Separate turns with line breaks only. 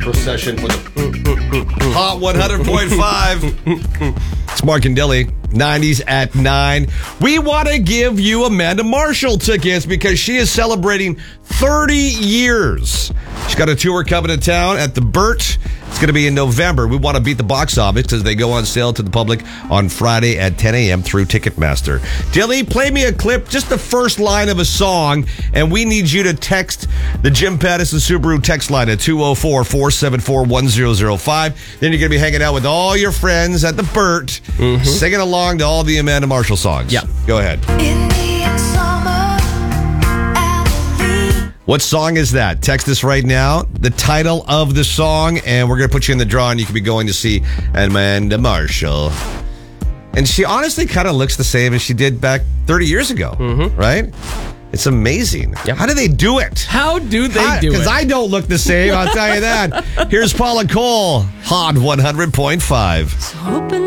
procession for the Hot 100.5. It's Mark and Dilly, 90s at 9. We want to give you Amanda Marshall tickets because she is celebrating 30 years. She's got a tour coming to town at the Burt. It's going to be in November. We want to beat the box office as they go on sale to the public on Friday at 10 a.m. through Ticketmaster. Dilly, play me a clip, just the first line of a song, and we need you to text the Jim Pattison Subaru text line at 204-474-1005. Then you're going to be hanging out with all your friends at the Burt, singing along to all the Amanda Marshall songs.
Yeah.
Go ahead. What song is that? Text us right now, the title of the song, and we're going to put you in the draw, and you can be going to see Amanda Marshall. And she honestly kind of looks the same as she did back 30 years ago, right? It's amazing.
Yep.
How do they do it?
How do they do it?
Because I don't look the same, I'll tell you that. Here's Paula Cole, Hot 100.5.
So open